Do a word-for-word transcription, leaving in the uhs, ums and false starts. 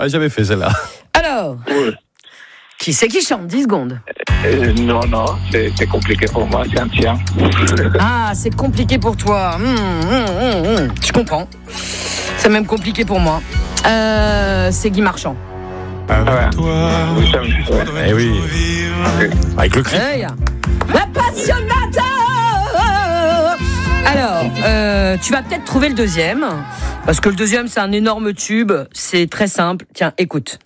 Ah, jamais fait celle-là. Alors, Oui. qui c'est qui chante? dix secondes. Euh, non, non, c'est, c'est compliqué pour moi, c'est un tien. Ah, c'est compliqué pour toi. Mmh, mmh, mmh, mmh. Je comprends. C'est même compliqué pour moi. Euh, c'est Guy Marchand. Ouais. Oui, ça me- ouais. Eh oui. Avec le cri. Hey, la passionnata. Alors, euh, tu vas peut-être trouver le deuxième, parce que le deuxième, c'est un énorme tube. C'est très simple. Tiens, écoute.